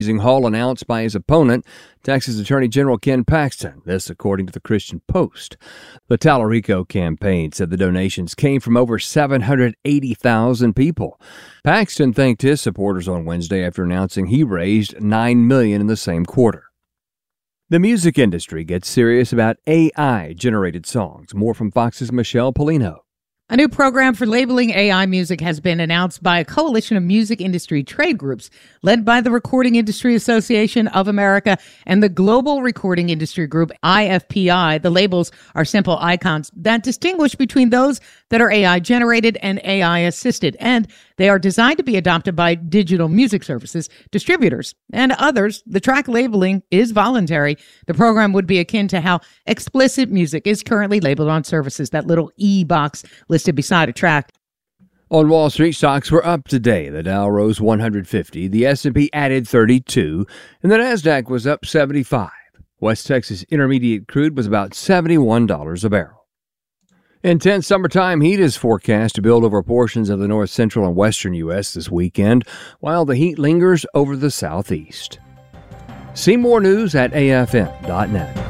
fundraising haul announced by his opponent, Texas Attorney General Ken Paxton. This according to the Christian Post. The Tallarico campaign said the donations came from over 780,000 people. Paxton thanked his supporters on Wednesday after announcing he raised $9 million in the same quarter. The music industry gets serious about AI-generated songs. More from Fox's Michelle Polino. A new program for labeling AI music has been announced by a coalition of music industry trade groups led by the Recording Industry Association of America and the Global Recording Industry Group, IFPI. The labels are simple icons that distinguish between those that are AI-generated and AI-assisted, and they are designed to be adopted by digital music services, distributors, and others. The track labeling is voluntary. The program would be akin to how explicit music is currently labeled on services, that little E box listed beside a track. On Wall Street, stocks were up today. The Dow rose 150, the S&P added 32, and the Nasdaq was up 75. West Texas Intermediate crude was about $71 a barrel. Intense summertime heat is forecast to build over portions of the north central and western U.S. this weekend, while the heat lingers over the southeast. See more news at afn.net.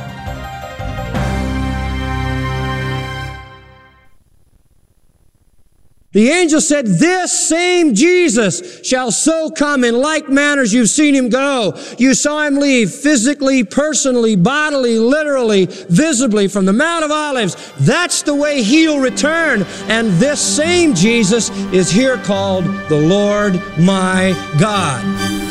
The angel said, "This same Jesus shall so come in like manner as you've seen him go. You saw him leave physically, personally, bodily, literally, visibly from the Mount of Olives. That's the way he'll return. And this same Jesus is here called the Lord my God."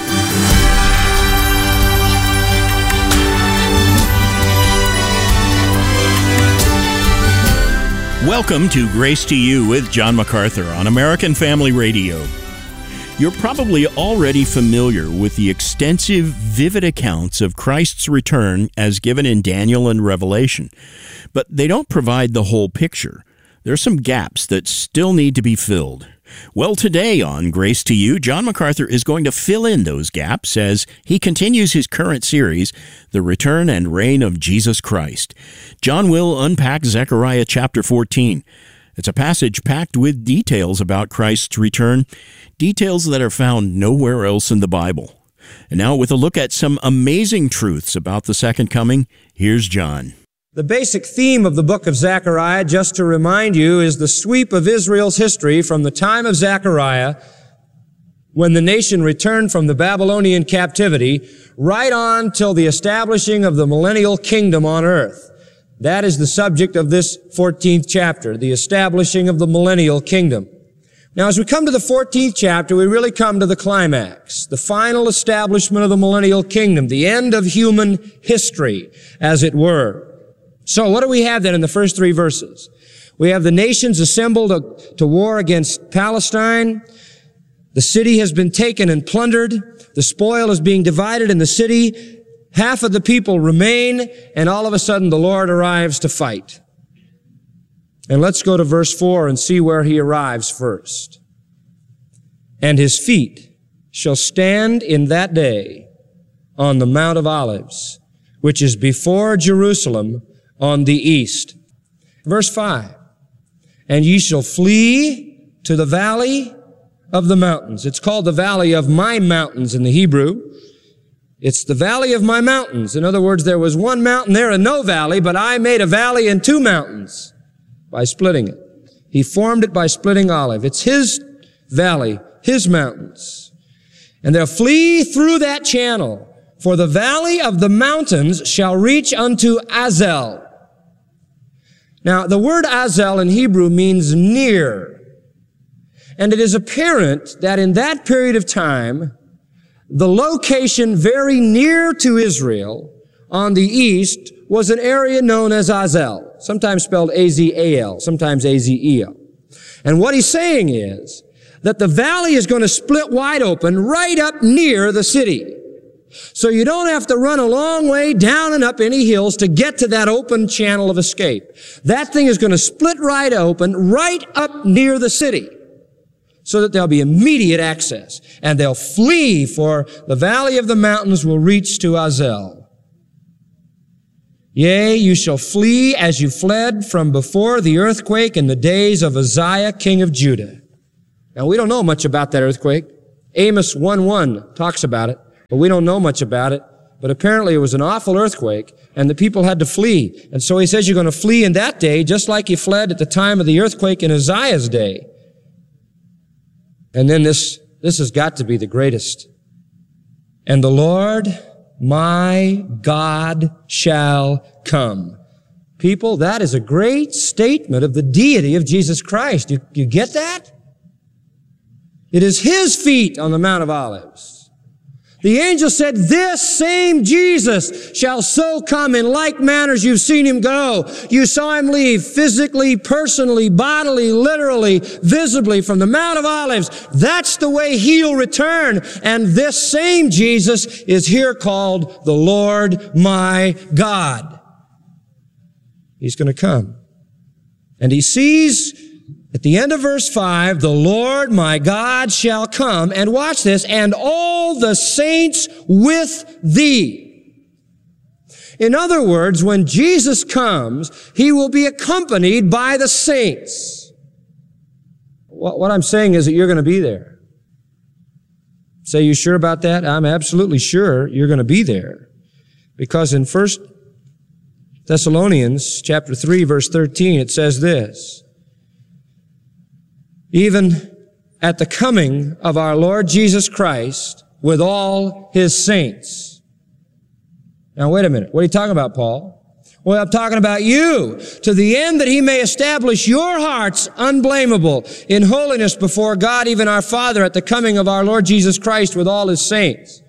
Welcome to Grace to You with John MacArthur on American Family Radio. You're probably already familiar with the extensive, vivid accounts of Christ's return as given in Daniel and Revelation, but they don't provide the whole picture. There are some gaps that still need to be filled. Well, today on Grace to You, John MacArthur is going to fill in those gaps as he continues his current series, The Return and Reign of Jesus Christ. John will unpack Zechariah chapter 14. It's a passage packed with details about Christ's return, details that are found nowhere else in the Bible. And now, with a look at some amazing truths about the second coming, here's John. The basic theme of the book of Zechariah, just to remind you, is the sweep of Israel's history from the time of Zechariah, when the nation returned from the Babylonian captivity, right on till the establishing of the millennial kingdom on earth. That is the subject of this 14th chapter, the establishing of the millennial kingdom. Now, as we come to the 14th chapter, we really come to the climax, the final establishment of the millennial kingdom, the end of human history, as it were. So what do we have then in the first three verses? We have the nations assembled to war against Palestine. The city has been taken and plundered. The spoil is being divided in the city. Half of the people remain, and all of a sudden the Lord arrives to fight. And let's go to verse 4 and see where he arrives first. "And his feet shall stand in that day on the Mount of Olives, which is before Jerusalem, on the east." Verse 5, "And ye shall flee to the valley of the mountains." It's called the valley of my mountains in the Hebrew. It's the valley of my mountains. In other words, there was one mountain there and no valley, but I made a valley and two mountains by splitting it. He formed it by splitting Olive. It's his valley, his mountains. "And they'll flee through that channel, for the valley of the mountains shall reach unto Azel." Now, the word Azel in Hebrew means near. And it is apparent that in that period of time, the location very near to Israel on the east was an area known as Azel, sometimes spelled A-Z-A-L, sometimes A-Z-E-L. And what he's saying is that the valley is going to split wide open right up near the city. So you don't have to run a long way down and up any hills to get to that open channel of escape. That thing is going to split right open right up near the city so that there'll be immediate access. And they'll flee, for the valley of the mountains will reach to Azel. "Yea, you shall flee as you fled from before the earthquake in the days of Uzziah, king of Judah." Now, we don't know much about that earthquake. Amos 1:1 talks about it. But we don't know much about it. But apparently it was an awful earthquake, and the people had to flee. And so he says you're going to flee in that day, just like you fled at the time of the earthquake in Uzziah's day. And then this has got to be the greatest. And the Lord my God shall come. People, that is a great statement of the deity of Jesus Christ. You get that? It is His feet on the Mount of Olives. The angel said, this same Jesus shall so come in like manner as you've seen Him go. You saw Him leave physically, personally, bodily, literally, visibly from the Mount of Olives. That's the way He'll return. And this same Jesus is here called the Lord my God. He's going to come. And He sees at the end of verse 5, the Lord my God shall come, and watch this, and all the saints with thee. In other words, when Jesus comes, He will be accompanied by the saints. What I'm saying is that you're going to be there. Say, you sure about that? I'm absolutely sure you're going to be there. Because in 1 Thessalonians chapter 3, verse 13, it says this, even at the coming of our Lord Jesus Christ with all His saints. Now, wait a minute. What are you talking about, Paul? Well, I'm talking about you, to the end that He may establish your hearts unblameable in holiness before God, even our Father, at the coming of our Lord Jesus Christ with all His saints.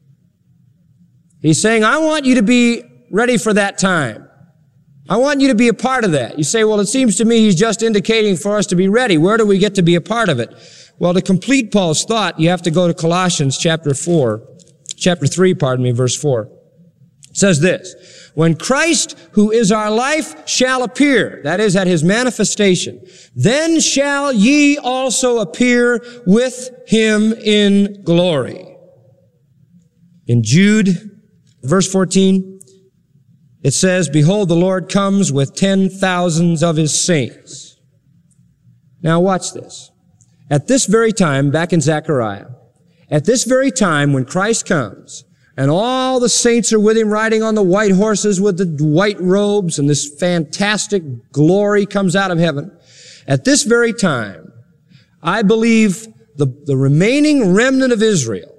He's saying, I want you to be ready for that time. I want you to be a part of that. You say, well, it seems to me He's just indicating for us to be ready. Where do we get to be a part of it? Well, to complete Paul's thought, you have to go to Colossians chapter 3, verse 4. It says this, when Christ, who is our life, shall appear, that is, at His manifestation, then shall ye also appear with Him in glory. In Jude, verse 14, it says, behold, the Lord comes with 10,000s of His saints. Now watch this. At this very time, back in Zechariah, at this very time when Christ comes, and all the saints are with Him riding on the white horses with the white robes, and this fantastic glory comes out of heaven, at this very time, I believe the remaining remnant of Israel,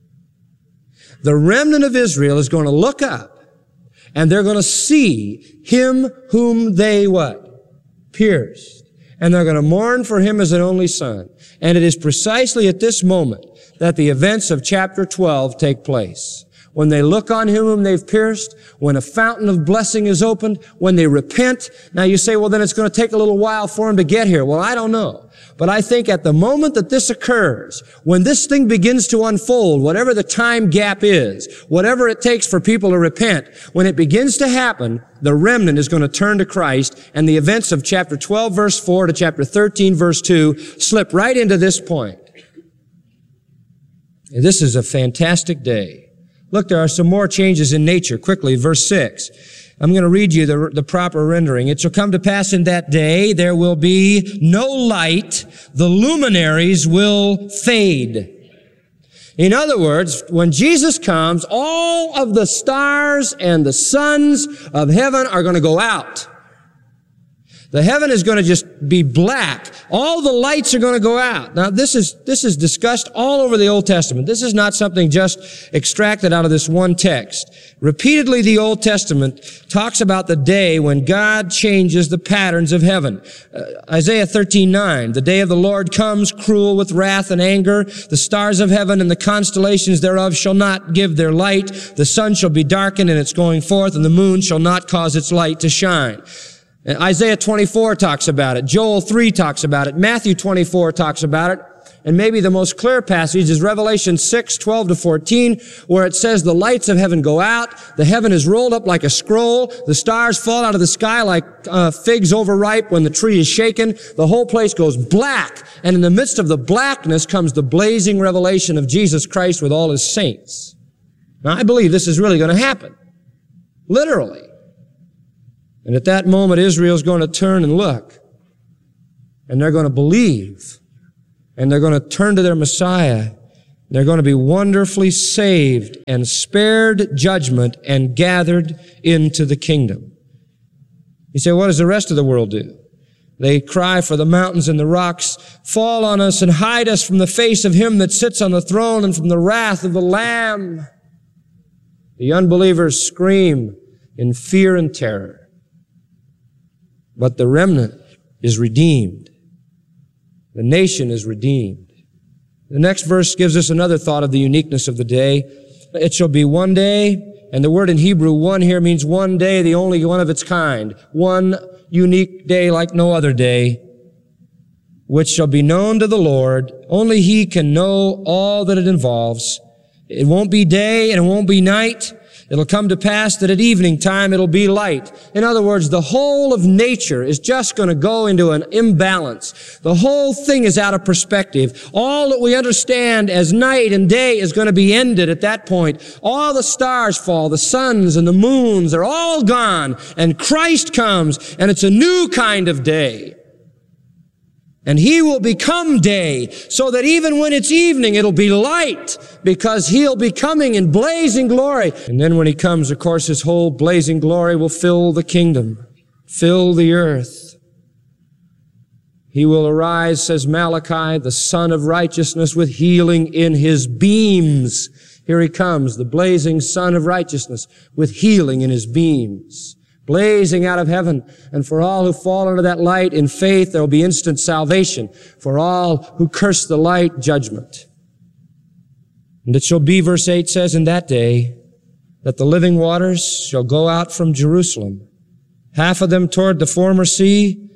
is going to look up, and they're going to see Him whom they what? Pierced. And they're going to mourn for Him as an only Son. And it is precisely at this moment that the events of chapter 12 take place. When they look on Him whom they've pierced, when a fountain of blessing is opened, when they repent. Now you say, well, then it's going to take a little while for Him to get here. Well, I don't know. But I think at the moment that this occurs, when this thing begins to unfold, whatever the time gap is, whatever it takes for people to repent, when it begins to happen, the remnant is going to turn to Christ, and the events of chapter 12, verse 4 to chapter 13, verse 2 slip right into this point. This is a fantastic day. Look, there are some more changes in nature. Quickly, verse 6. I'm going to read you the proper rendering. It shall come to pass in that day there will be no light. The luminaries will fade. In other words, when Jesus comes, all of the stars and the suns of heaven are going to go out. The heaven is going to just be black. All the lights are going to go out. Now, this is discussed all over the Old Testament. This is not something just extracted out of this one text. Repeatedly, the Old Testament talks about the day when God changes the patterns of heaven. Isaiah 13:9, the day of the Lord comes, cruel with wrath and anger. The stars of heaven and the constellations thereof shall not give their light. The sun shall be darkened in its going forth, and the moon shall not cause its light to shine. And Isaiah 24 talks about it. Joel 3 talks about it. Matthew 24 talks about it. And maybe the most clear passage is Revelation 6:12 to 14, where it says the lights of heaven go out, the heaven is rolled up like a scroll, the stars fall out of the sky like figs overripe when the tree is shaken, the whole place goes black, and in the midst of the blackness comes the blazing revelation of Jesus Christ with all His saints. Now, I believe this is really going to happen. Literally. And at that moment, Israel's going to turn and look. And they're going to believe. And they're going to turn to their Messiah. They're going to be wonderfully saved and spared judgment and gathered into the kingdom. You say, what does the rest of the world do? They cry for the mountains and the rocks, fall on us and hide us from the face of him that sits on the throne and from the wrath of the Lamb. The unbelievers scream in fear and terror. But the remnant is redeemed. The nation is redeemed. The next verse gives us another thought of the uniqueness of the day. It shall be one day, and the word in Hebrew, one here, means one day, the only one of its kind. One unique day like no other day, which shall be known to the Lord. Only He can know all that it involves. It won't be day and it won't be night. It'll come to pass that at evening time it'll be light. In other words, the whole of nature is just going to go into an imbalance. The whole thing is out of perspective. All that we understand as night and day is going to be ended at that point. All the stars fall, the suns and the moons are all gone, and Christ comes, and it's a new kind of day. And He will become day, so that even when it's evening, it'll be light, because He'll be coming in blazing glory. And then when He comes, of course, His whole blazing glory will fill the kingdom, fill the earth. He will arise, says Malachi, the Son of Righteousness, with healing in His beams. Here He comes, the blazing Son of Righteousness, with healing in His beams, blazing out of heaven. And for all who fall under that light in faith, there will be instant salvation. For all who curse the light, judgment. And it shall be, verse 8 says, in that day, that the living waters shall go out from Jerusalem, half of them toward the former sea,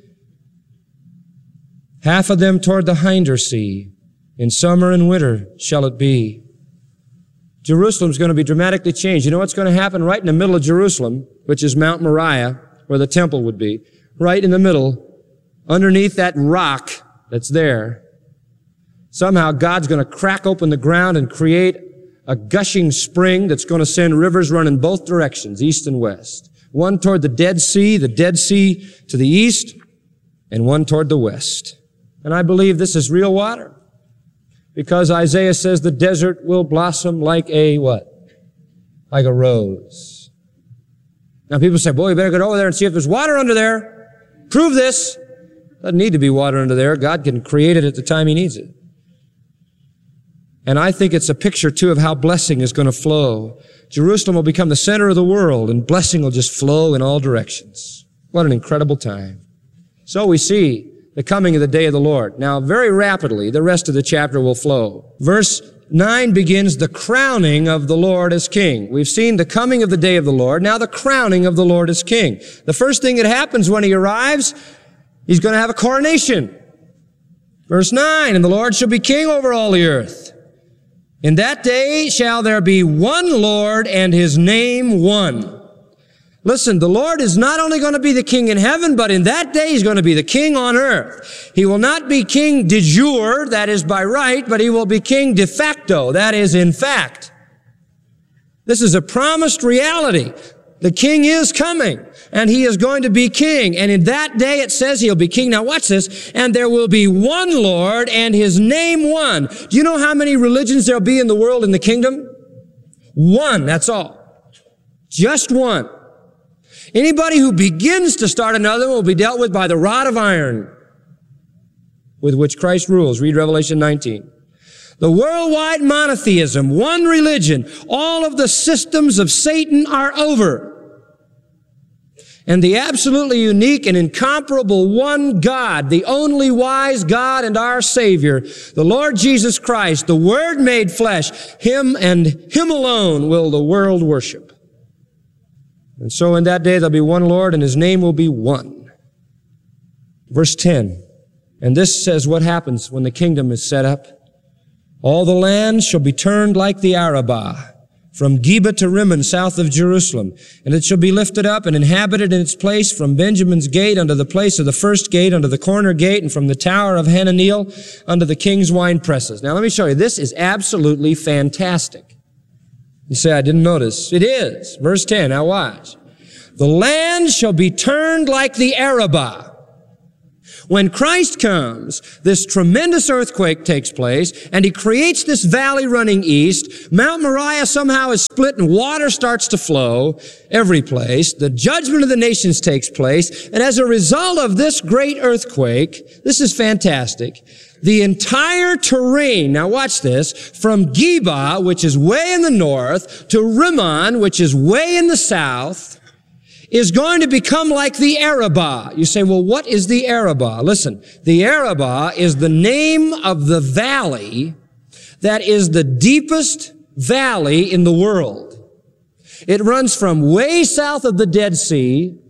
half of them toward the hinder sea. In summer and winter shall it be. Jerusalem's going to be dramatically changed. You know what's going to happen? Right in the middle of Jerusalem, which is Mount Moriah, where the temple would be, right in the middle, underneath that rock that's there, somehow God's going to crack open the ground and create a gushing spring that's going to send rivers running both directions, east and west. One toward the Dead Sea to the east, and one toward the west. And I believe this is real water, because Isaiah says the desert will blossom like a what? Like a rose. Now people say, boy, you better get over there and see if there's water under there. Prove this. Doesn't need to be water under there. God can create it at the time He needs it. And I think it's a picture, too, of how blessing is going to flow. Jerusalem will become the center of the world, and blessing will just flow in all directions. What an incredible time. So we see the coming of the day of the Lord. Now, very rapidly, the rest of the chapter will flow. Verse 9 begins the crowning of the Lord as King. We've seen the coming of the day of the Lord. Now the crowning of the Lord as King. The first thing that happens when He arrives, He's going to have a coronation. Verse 9, and the Lord shall be king over all the earth. In that day shall there be one Lord, and His name one. Listen, the Lord is not only going to be the king in heaven, but in that day He's going to be the king on earth. He will not be king de jure, that is by right, but He will be king de facto, that is in fact. This is a promised reality. The king is coming, and He is going to be king. And in that day it says He'll be king. Now watch this. And there will be one Lord, and His name one. Do you know how many religions there'll be in the world in the kingdom? One, that's all. Just one. Anybody who begins to start another will be dealt with by the rod of iron with which Christ rules. Read Revelation 19. The worldwide monotheism, one religion, all of the systems of Satan are over. And the absolutely unique and incomparable one God, the only wise God and our Savior, the Lord Jesus Christ, the Word made flesh, Him and Him alone will the world worship. And so in that day there'll be one Lord, and His name will be one. Verse 10. And this says what happens when the kingdom is set up. All the land shall be turned like the Arabah, from Geba to Rimmon, south of Jerusalem. And it shall be lifted up and inhabited in its place from Benjamin's gate unto the place of the first gate, unto the corner gate, and from the tower of Hananeel unto the king's wine presses. Now let me show you. This is absolutely fantastic. You say, I didn't notice. It is. Verse 10, now watch. The land shall be turned like the Arabah. When Christ comes, this tremendous earthquake takes place, and he creates this valley running east. Mount Moriah somehow is split and water starts to flow every place. The judgment of the nations takes place, and as a result of this great earthquake, this is fantastic, the entire terrain, now watch this, from Geba, which is way in the north, to Rimmon, which is way in the south, is going to become like the Arabah. You say, well, what is the Arabah? Listen, the Arabah is the name of the valley that is the deepest valley in the world. It runs from way south of the Dead Sea,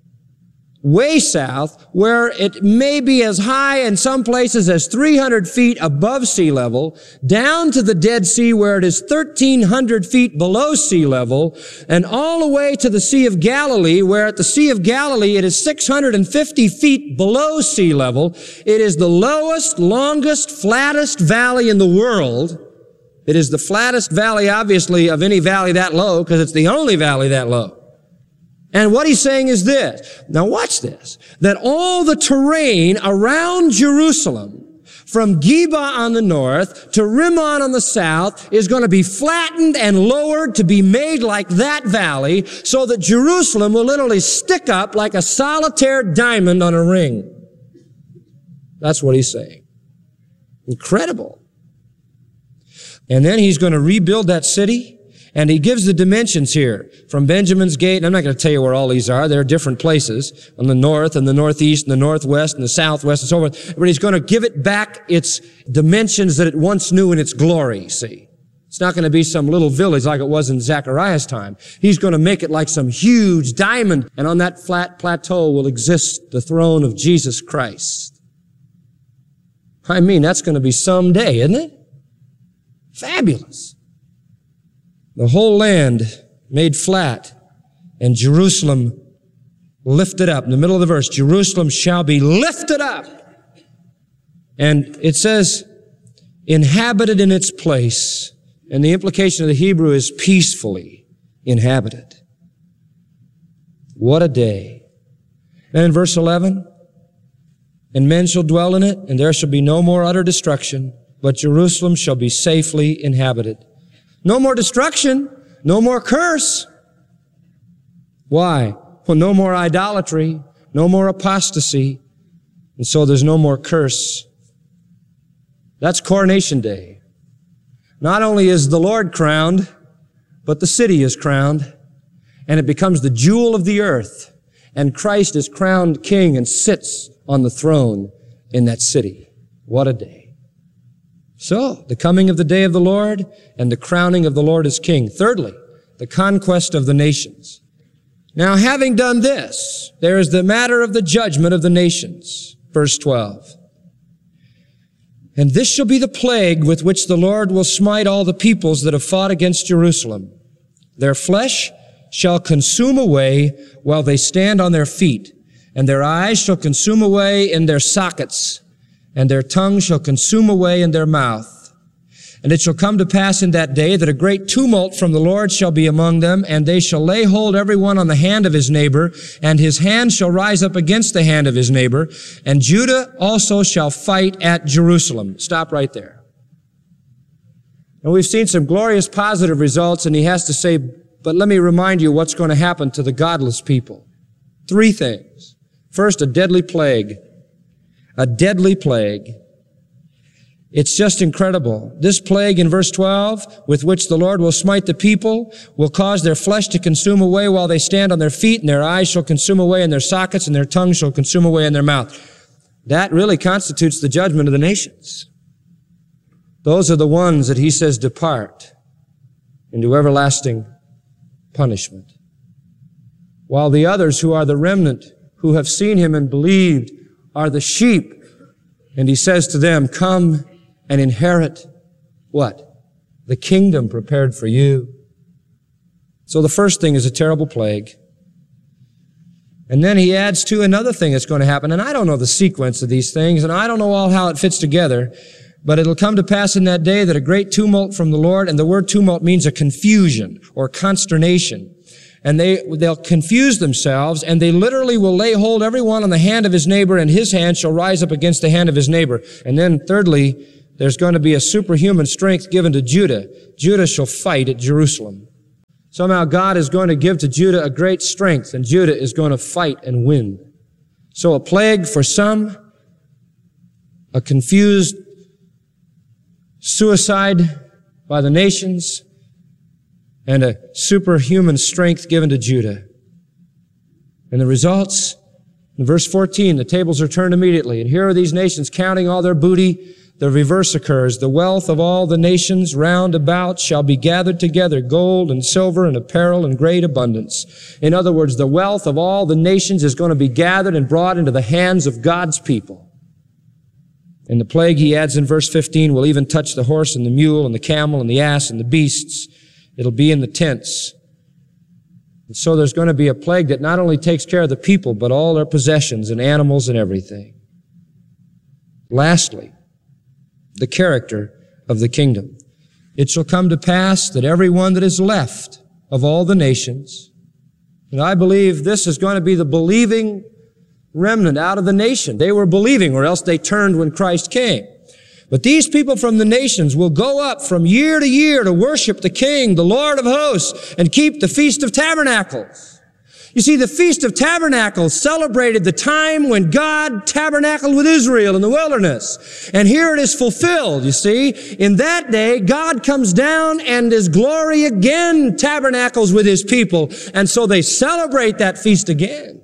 way south, where it may be as high in some places as 300 feet above sea level, down to the Dead Sea where it is 1,300 feet below sea level, and all the way to the Sea of Galilee, where at the Sea of Galilee it is 650 feet below sea level. It is the lowest, longest, flattest valley in the world. It is the flattest valley, obviously, of any valley that low, because it's the only valley that low. And what he's saying is this. Now watch this. That all the terrain around Jerusalem, from Geba on the north to Rimmon on the south, is going to be flattened and lowered to be made like that valley, so that Jerusalem will literally stick up like a solitaire diamond on a ring. That's what he's saying. Incredible. And then he's going to rebuild that city. And he gives the dimensions here from Benjamin's Gate. And I'm not going to tell you where all these are. There are different places on the north and the northeast and the northwest and the southwest and so forth. But he's going to give it back its dimensions that it once knew in its glory, see. It's not going to be some little village like it was in Zechariah's time. He's going to make it like some huge diamond. And on that flat plateau will exist the throne of Jesus Christ. I mean, that's going to be someday, isn't it? Fabulous. The whole land made flat, and Jerusalem lifted up. In the middle of the verse, Jerusalem shall be lifted up. And it says, inhabited in its place. And the implication of the Hebrew is peacefully inhabited. What a day. And in verse 11, and men shall dwell in it, and there shall be no more utter destruction, but Jerusalem shall be safely inhabited. No more destruction, no more curse. Why? Well, no more idolatry, no more apostasy, and so there's no more curse. That's Coronation Day. Not only is the Lord crowned, but the city is crowned, and it becomes the jewel of the earth, and Christ is crowned king and sits on the throne in that city. What a day. So, the coming of the day of the Lord and the crowning of the Lord as king. Thirdly, the conquest of the nations. Now, having done this, there is the matter of the judgment of the nations. Verse 12. And this shall be the plague with which the Lord will smite all the peoples that have fought against Jerusalem. Their flesh shall consume away while they stand on their feet, and their eyes shall consume away in their sockets, and their tongue shall consume away in their mouth. And it shall come to pass in that day that a great tumult from the Lord shall be among them, and they shall lay hold every one on the hand of his neighbor, and his hand shall rise up against the hand of his neighbor, and Judah also shall fight at Jerusalem. Stop right there. And we've seen some glorious positive results, and he has to say, but let me remind you what's going to happen to the godless people. 3 things. First, a deadly plague. A deadly plague. It's just incredible. This plague in verse 12, with which the Lord will smite the people, will cause their flesh to consume away while they stand on their feet, and their eyes shall consume away in their sockets, and their tongue shall consume away in their mouth. That really constitutes the judgment of the nations. Those are the ones that he says depart into everlasting punishment. While the others who are the remnant, who have seen him and believed, are the sheep. And he says to them, come and inherit what? The kingdom prepared for you. So the first thing is a terrible plague. And then he adds to another thing that's going to happen. And I don't know the sequence of these things, and I don't know all how it fits together, but it'll come to pass in that day that a great tumult from the Lord, and the word tumult means a confusion or consternation. and they'll confuse themselves, and they literally will lay hold every one on the hand of his neighbor, and his hand shall rise up against the hand of his neighbor. And then thirdly, there's going to be a superhuman strength given to Judah. Judah shall fight at Jerusalem. Somehow God is going to give to Judah a great strength, and Judah is going to fight and win. So a plague for some, a confused suicide by the nations, and a superhuman strength given to Judah. And the results, in verse 14, the tables are turned immediately. And here are these nations counting all their booty. The reverse occurs. The wealth of all the nations round about shall be gathered together, gold and silver and apparel in great abundance. In other words, the wealth of all the nations is going to be gathered and brought into the hands of God's people. And the plague, he adds in verse 15, will even touch the horse and the mule and the camel and the ass and the beasts. It'll be in the tents. And so there's going to be a plague that not only takes care of the people, but all their possessions and animals and everything. Lastly, the character of the kingdom. It shall come to pass that everyone that is left of all the nations, and I believe this is going to be the believing remnant out of the nation. They were believing, or else they turned when Christ came. But these people from the nations will go up from year to year to worship the King, the Lord of hosts, and keep the Feast of Tabernacles. You see, the Feast of Tabernacles celebrated the time when God tabernacled with Israel in the wilderness. And here it is fulfilled, you see. In that day, God comes down and His glory again tabernacles with His people. And so they celebrate that feast again.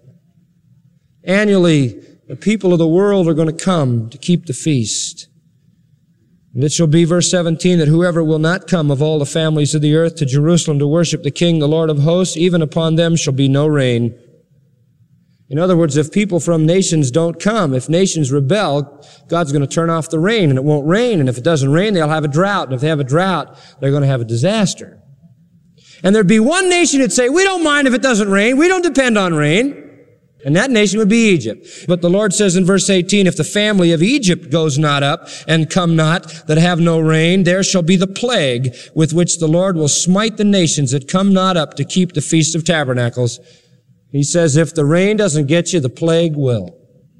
Annually, the people of the world are going to come to keep the feast. And it shall be, verse 17, that whoever will not come of all the families of the earth to Jerusalem to worship the King, the Lord of hosts, even upon them shall be no rain. In other words, if people from nations don't come, if nations rebel, God's going to turn off the rain, and it won't rain. And if it doesn't rain, they'll have a drought. And if they have a drought, they're going to have a disaster. And there'd be one nation that'd say, we don't mind if it doesn't rain. We don't depend on rain. And that nation would be Egypt. But the Lord says in verse 18, if the family of Egypt goes not up and come not, that have no rain, there shall be the plague with which the Lord will smite the nations that come not up to keep the Feast of Tabernacles. He says, if the rain doesn't get you, the plague will.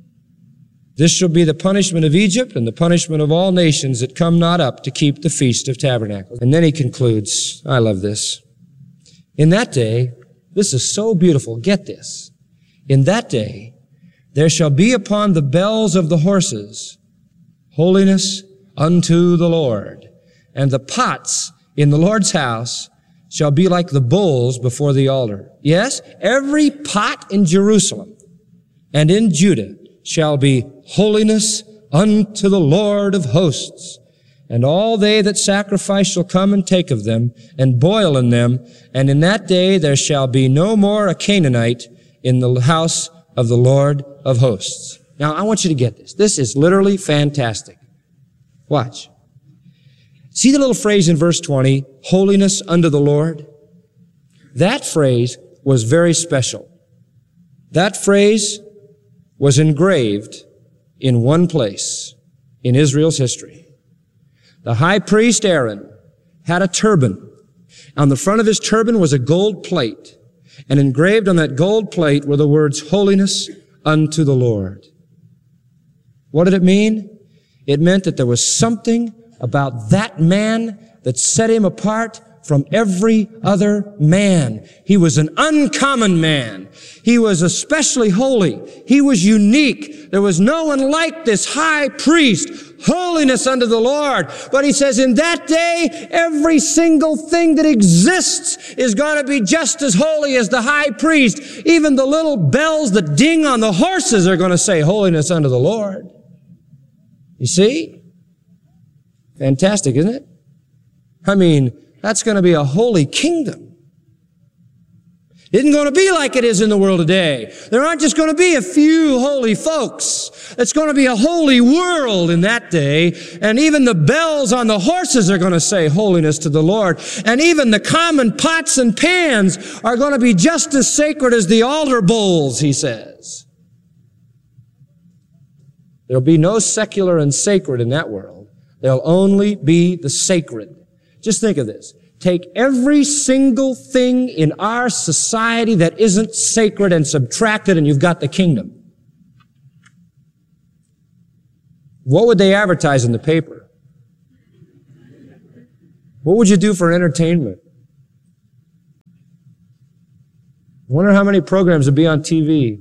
This shall be the punishment of Egypt and the punishment of all nations that come not up to keep the Feast of Tabernacles. And then he concludes, I love this. In that day, this is so beautiful, get this. In that day, there shall be upon the bells of the horses holiness unto the Lord, and the pots in the Lord's house shall be like the bowls before the altar. Yes, every pot in Jerusalem and in Judah shall be holiness unto the Lord of hosts. And all they that sacrifice shall come and take of them, and boil in them, and in that day there shall be no more a Canaanite in the house of the Lord of hosts. Now, I want you to get this. This is literally fantastic. Watch. See the little phrase in verse 20, holiness unto the Lord? That phrase was very special. That phrase was engraved in one place in Israel's history. The high priest Aaron had a turban. On the front of his turban was a gold plate. And engraved on that gold plate were the words, holiness unto the Lord. What did it mean? It meant that there was something about that man that set him apart from every other man. He was an uncommon man. He was especially holy. He was unique. There was no one like this high priest. Holiness unto the Lord. But he says in that day, every single thing that exists is going to be just as holy as the high priest. Even the little bells that ding on the horses are going to say holiness unto the Lord. You see? Fantastic, isn't it? I mean, that's going to be a holy kingdom. It isn't going to be like it is in the world today. There aren't just going to be a few holy folks. It's going to be a holy world in that day. And even the bells on the horses are going to say holiness to the Lord. And even the common pots and pans are going to be just as sacred as the altar bowls, he says. There'll be no secular and sacred in that world. There'll only be the sacred. Just think of this. take every single thing in our society that isn't sacred and subtract it, and you've got the kingdom. What would they advertise in the paper? What would you do for entertainment? I wonder how many programs would be on TV.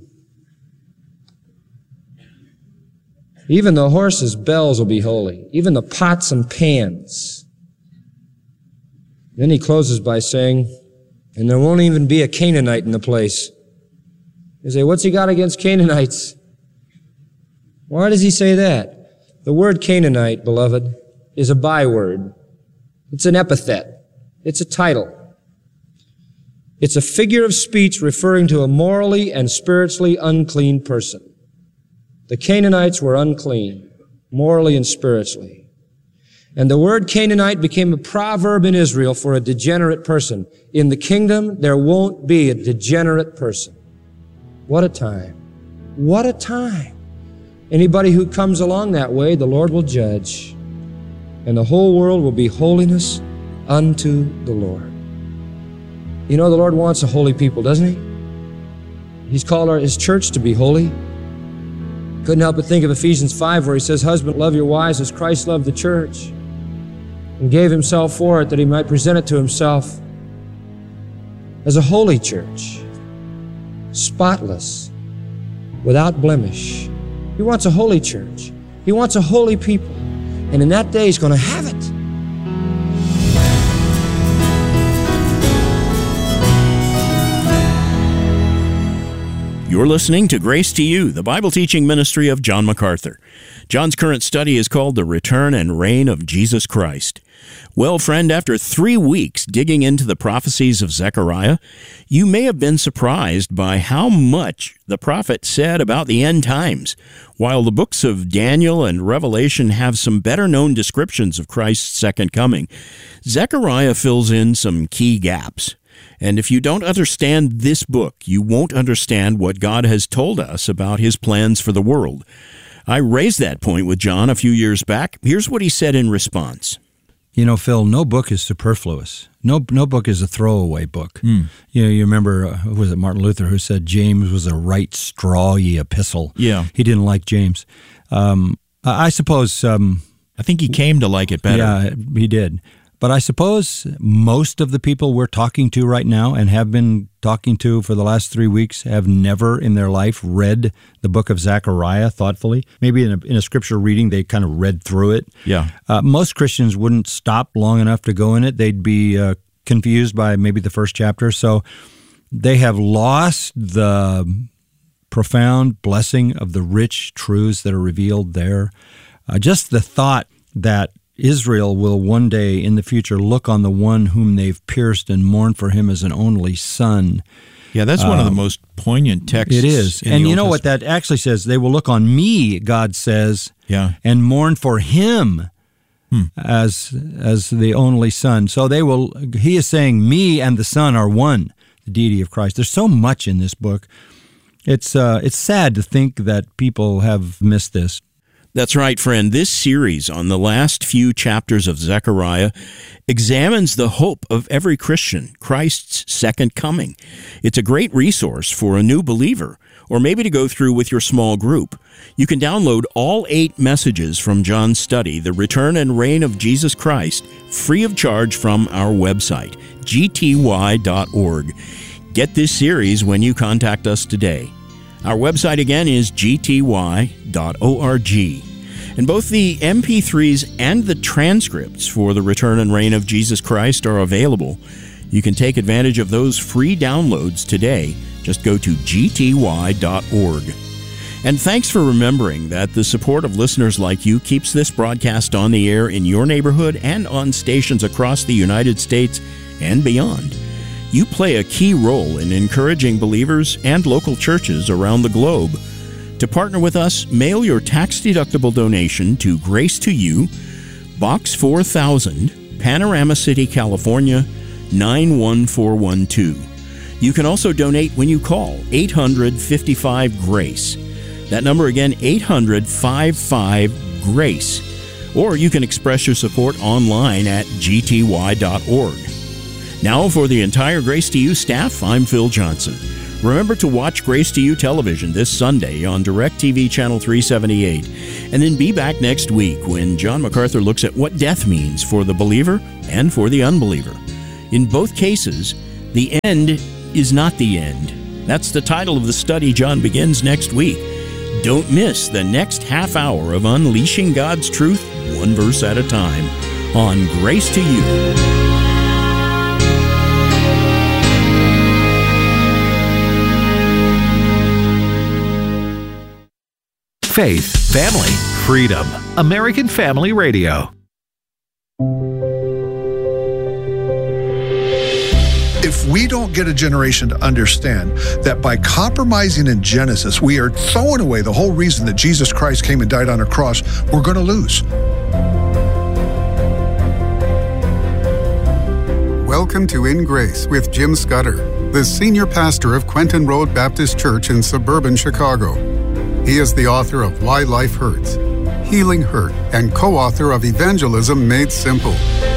Even the horses' bells will be holy. Even the pots and pans. Then he closes by saying, and there won't even be a Canaanite in the place. You say, what's he got against Canaanites? Why does he say that? The word Canaanite, beloved, is a byword. It's an epithet. It's a title. It's a figure of speech referring to a morally and spiritually unclean person. The Canaanites were unclean, morally and spiritually. And the word Canaanite became a proverb in Israel for a degenerate person. In the kingdom, there won't be a degenerate person. What a time. What a time. Anybody who comes along that way, the Lord will judge. And the whole world will be holiness unto the Lord. You know, the Lord wants a holy people, doesn't He? He's called His church to be holy. Couldn't help but think of Ephesians 5 where He says, husband, love your wives as Christ loved the church and gave Himself for it that He might present it to Himself as a holy church, spotless, without blemish. He wants a holy church. He wants a holy people. And in that day, He's going to have it. You're listening to Grace to You, the Bible teaching ministry of John MacArthur. John's current study is called The Return and Reign of Jesus Christ. Well, friend, after 3 weeks digging into the prophecies of Zechariah, you may have been surprised by how much the prophet said about the end times. While the books of Daniel and Revelation have some better-known descriptions of Christ's second coming, Zechariah fills in some key gaps. And if you don't understand this book, you won't understand what God has told us about His plans for the world. I raised that point with John a few years back. Here's what he said in response. You know, Phil, no book is superfluous. No book is a throwaway book. You know, you remember, who was it, Martin Luther, who said James was a right strawy epistle. Yeah. He didn't like James. I suppose... I think he came to like it better. Yeah, he did. But I suppose most of the people we're talking to right now and have been talking to for the last 3 weeks have never in their life read the book of Zechariah thoughtfully. Maybe in a scripture reading, they kind of read through it. Yeah. Most Christians wouldn't stop long enough to go in it. They'd be confused by maybe the first chapter. So they have lost the profound blessing of the rich truths that are revealed there. Just the thought that Israel will one day in the future look on the one whom they've pierced and mourn for him as an only son. Yeah, that's one of the most poignant texts. It is. And you know what that actually says? They will look on me, God says, and mourn for him as the only son. So he is saying me and the son are one, the deity of Christ. There's so much in this book. It's sad to think that people have missed this. That's right, friend. This series on the last few chapters of Zechariah examines the hope of every Christian, Christ's second coming. It's a great resource for a new believer, or maybe to go through with your small group. You can download all 8 messages from John's study, The Return and Reign of Jesus Christ, free of charge from our website, gty.org. Get this series when you contact us today. Our website again is gty.org. And both the MP3s and the transcripts for The Return and Reign of Jesus Christ are available. You can take advantage of those free downloads today. Just go to gty.org. And thanks for remembering that the support of listeners like you keeps this broadcast on the air in your neighborhood and on stations across the United States and beyond. You play a key role in encouraging believers and local churches around the globe. To partner with us, mail your tax-deductible donation to Grace to You, Box 4000, Panorama City, California, 91412. You can also donate when you call 800-55-GRACE. That number again, 800-55-GRACE. Or you can express your support online at gty.org. Now for the entire Grace to You staff, I'm Phil Johnson. Remember to watch Grace to You television this Sunday on DirecTV Channel 378. And then be back next week when John MacArthur looks at what death means for the believer and for the unbeliever. In both cases, the end is not the end. That's the title of the study John begins next week. Don't miss the next half hour of Unleashing God's Truth, one verse at a time, on Grace to You. Faith, family, freedom. American Family Radio. If we don't get a generation to understand that by compromising in Genesis, we are throwing away the whole reason that Jesus Christ came and died on a cross, we're going to lose. Welcome to In Grace with Jim Scudder, the senior pastor of Quentin Road Baptist Church in suburban Chicago. He is the author of Why Life Hurts, Healing Hurt, and co-author of Evangelism Made Simple.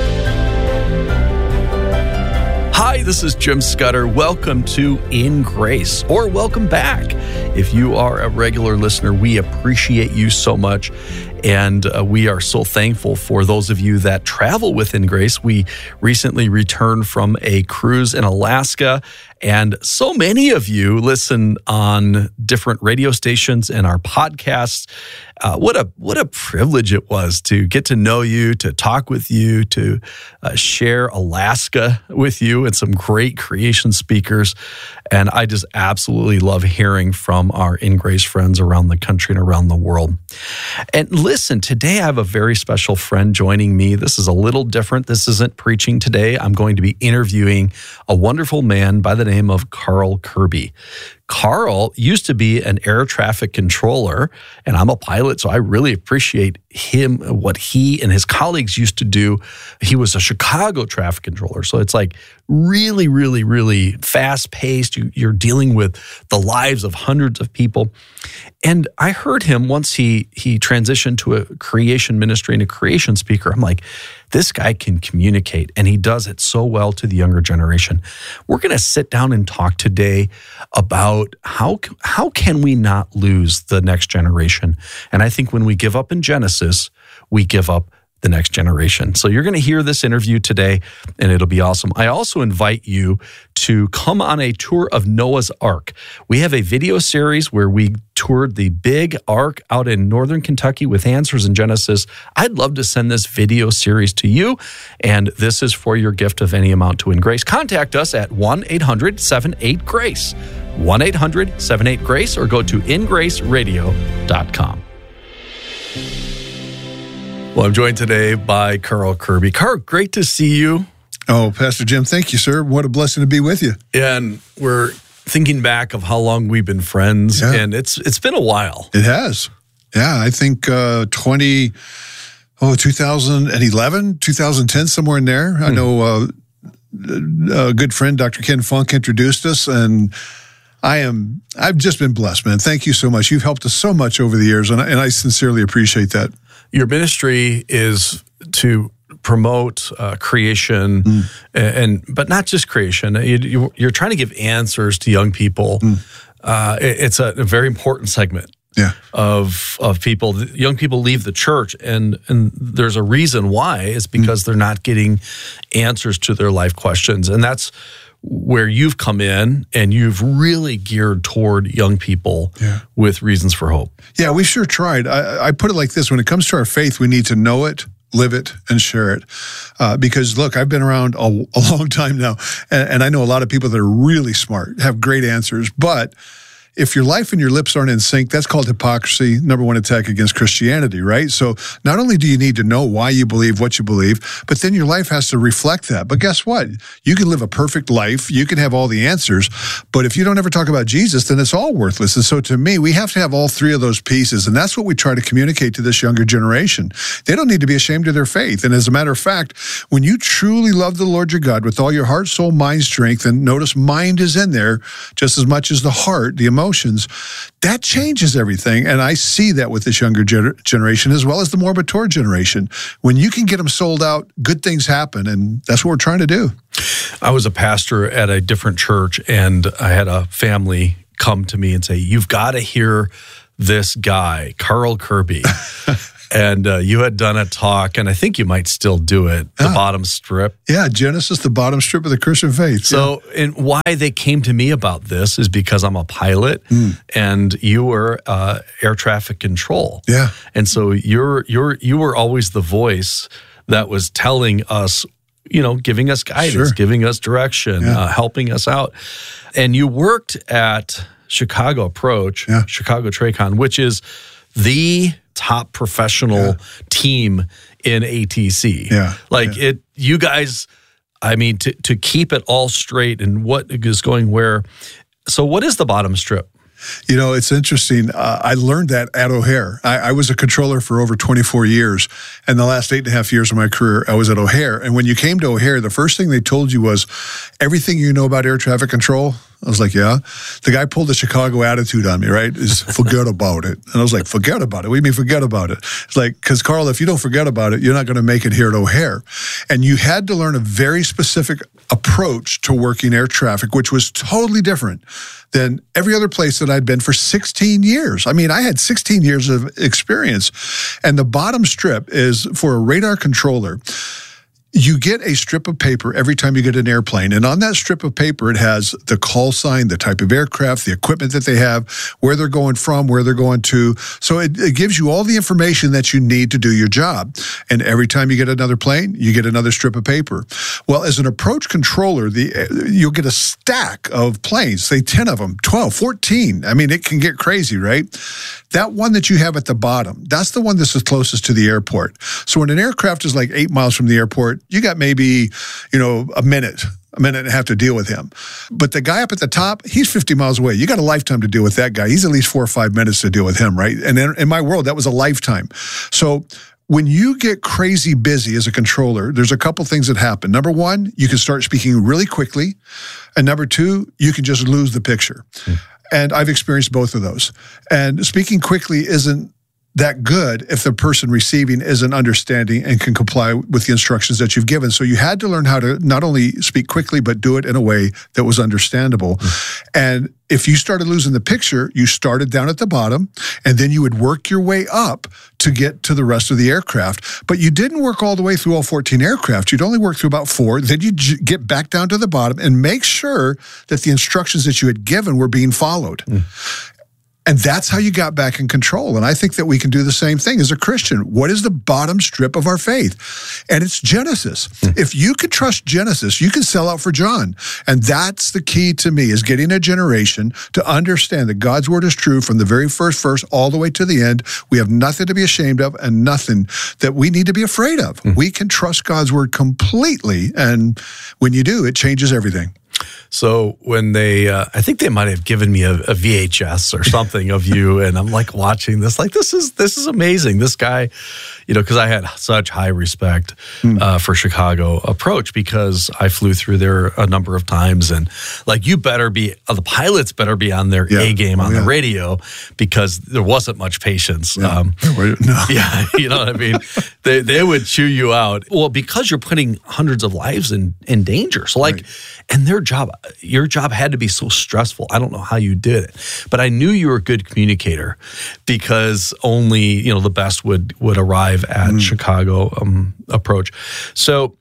Hi, this is Jim Scudder. Welcome to In Grace, or welcome back. If you are a regular listener, we appreciate you so much. And we are so thankful for those of you that travel with In Grace. We recently returned from a cruise in Alaska, and so many of you listen on different radio stations and our podcasts. What a privilege it was to get to know you, to talk with you, to share Alaska with you and some great creation speakers. And I just absolutely love hearing from our In Grace friends around the country and around the world. And listen, today I have a very special friend joining me. This is a little different. This isn't preaching today. I'm going to be interviewing a wonderful man by the name of Carl Kirby. Carl used to be an air traffic controller, and I'm a pilot, so I really appreciate him, what he and his colleagues used to do. He was a Chicago traffic controller, so it's like really, really, really fast-paced. You're dealing with the lives of hundreds of people. And I heard him once he transitioned to a creation ministry and a creation speaker. I'm like, this guy can communicate, and he does it so well to the younger generation. We're going to sit down and talk today about how can we not lose the next generation. And I think when we give up in Genesis, we give up the next generation. So you're going to hear this interview today, and it'll be awesome. I also invite you to come on a tour of Noah's Ark. We have a video series where we toured the big ark out in northern Kentucky with Answers in Genesis. I'd love to send this video series to you, and this is for your gift of any amount to In Grace. Contact us at 1-800-78-GRACE, 1-800-78-GRACE, or go to ingraceradio.com. Well, I'm joined today by Carl Kirby. Carl, great to see you. Oh, Pastor Jim, thank you, sir. What a blessing to be with you. And we're thinking back of how long we've been friends, and it's been a while. It has. Yeah, I think 2011, 2010, somewhere in there. I know a good friend, Dr. Ken Funk, introduced us, and I've just been blessed, man. Thank you so much. You've helped us so much over the years, and I sincerely appreciate that. Your ministry is to promote creation, but not just creation. You're trying to give answers to young people. It's a very important segment of people. Young people leave the church, and there's a reason why. It's because they're not getting answers to their life questions, and that's where you've come in, and you've really geared toward young people with reasons for hope. Yeah, we sure tried. I put it like this: when it comes to our faith, we need to know it, live it, and share it. Because look, I've been around a long time now, and I know a lot of people that are really smart, have great answers, but if your life and your lips aren't in sync, that's called hypocrisy, number one attack against Christianity, right? So not only do you need to know why you believe what you believe, but then your life has to reflect that. But guess what? You can live a perfect life. You can have all the answers. But if you don't ever talk about Jesus, then it's all worthless. And so to me, we have to have all three of those pieces. And that's what we try to communicate to this younger generation. They don't need to be ashamed of their faith. And as a matter of fact, when you truly love the Lord your God with all your heart, soul, mind, strength, and notice mind is in there just as much as the heart, the emotion, emotions, that changes everything. And I see that with this younger generation as well as the more mature generation. When you can get them sold out, good things happen. And that's what we're trying to do. I was a pastor at a different church, and I had a family come to me and say, "You've got to hear this guy, Carl Kirby." And you had done a talk, and I think you might still do it, the bottom strip. Yeah, Genesis, the bottom strip of the Christian faith. So, and why they came to me about this is because I'm a pilot, and you were air traffic control. Yeah. And so you were always the voice that was telling us, giving us guidance, giving us direction, helping us out. And you worked at Chicago Approach, Chicago TRACON, which is the top professional team in ATC. You guys, I mean, to keep it all straight and what is going where. So what is the bottom strip? It's interesting. I learned that at O'Hare. I was a controller for over 24 years. And the last 8.5 years of my career, I was at O'Hare. And when you came to O'Hare, the first thing they told you was, everything you know about air traffic control? I was like, yeah. The guy pulled the Chicago attitude on me, right? Is forget about it. And I was like, forget about it? What do you mean forget about it? It's like, because Carl, if you don't forget about it, you're not going to make it here at O'Hare. And you had to learn a very specific approach to working air traffic, which was totally different than every other place that I'd been for 16 years. I mean, I had 16 years of experience. And the bottom strip is for a radar controller. You get a strip of paper every time you get an airplane. And on that strip of paper, it has the call sign, the type of aircraft, the equipment that they have, where they're going from, where they're going to. So it gives you all the information that you need to do your job. And every time you get another plane, you get another strip of paper. Well, as an approach controller, you'll get a stack of planes, say 10 of them, 12, 14. I mean, it can get crazy, right? That one that you have at the bottom, that's the one that's the closest to the airport. So when an aircraft is like 8 miles from the airport, you got maybe, a minute and a half to deal with him. But the guy up at the top, he's 50 miles away. You got a lifetime to deal with that guy. He's at least 4 or 5 minutes to deal with him, right? And in my world, that was a lifetime. So when you get crazy busy as a controller, there's a couple things that happen. Number one, you can start speaking really quickly. And number two, you can just lose the picture. And I've experienced both of those. And speaking quickly isn't that good if the person receiving isn't understanding and can comply with the instructions that you've given. So you had to learn how to not only speak quickly, but do it in a way that was understandable. And if you started losing the picture, you started down at the bottom, and then you would work your way up to get to the rest of the aircraft. But you didn't work all the way through all 14 aircraft. You'd only work through about 4. Then you'd get back down to the bottom and make sure that the instructions that you had given were being followed. And that's how you got back in control. And I think that we can do the same thing as a Christian. What is the bottom strip of our faith? And it's Genesis. If you could trust Genesis, you can sell out for John. And that's the key to me, is getting a generation to understand that God's word is true from the very first verse all the way to the end. We have nothing to be ashamed of and nothing that we need to be afraid of. We can trust God's word completely. And when you do, it changes everything. So when they, I think they might have given me a VHS or something of you, and I'm like watching this, like this is amazing. This guy, because I had such high respect for Chicago Approach, because I flew through there a number of times, and like the pilots better be on their A game on the radio, because there wasn't much patience. No. Yeah, you know what I mean? They would chew you out. Well, because you're putting hundreds of lives in danger. So and your job had to be so stressful. I don't know how you did it, but I knew you were a good communicator, because only, the best would arrive at Chicago Approach. So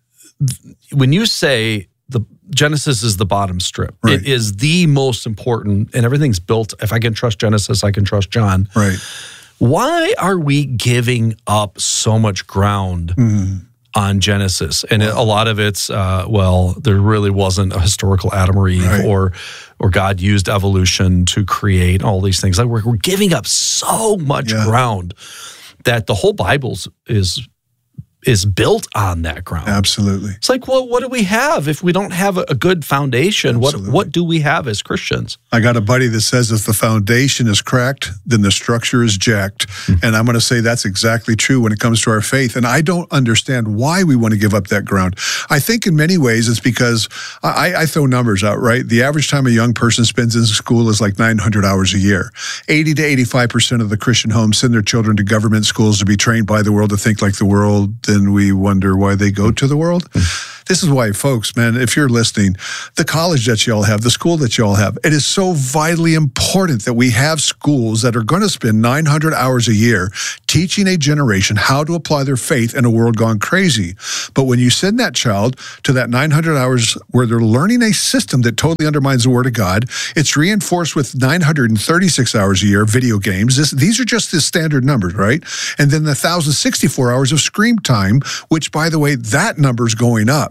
when you say the Genesis is the bottom strip, it is the most important, and everything's built. If I can trust Genesis, I can trust John. Right. Why are we giving up so much ground on Genesis? And a lot of it's, there really wasn't a historical Adam or Eve, or God used evolution to create all these things. Like we're giving up so much ground that the whole Bible is is built on that ground. Absolutely. It's like, well, what do we have if we don't have a good foundation? What do we have as Christians? I got a buddy that says if the foundation is cracked, then the structure is jacked. And I'm going to say that's exactly true when it comes to our faith. And I don't understand why we want to give up that ground. I think in many ways it's because I throw numbers out, right? The average time a young person spends in school is like 900 hours a year. 80 to 85% of the Christian homes send their children to government schools to be trained by the world to think like the world. Then we wonder why they go to the world. This is why, folks, man, if you're listening, the college that you all have, the school that you all have, it is so vitally important that we have schools that are going to spend 900 hours a year teaching a generation how to apply their faith in a world gone crazy. But when you send that child to that 900 hours where they're learning a system that totally undermines the Word of God, it's reinforced with 936 hours a year of video games. These are just the standard numbers, right? And then the 1,064 hours of screen time, which, by the way, that number's going up.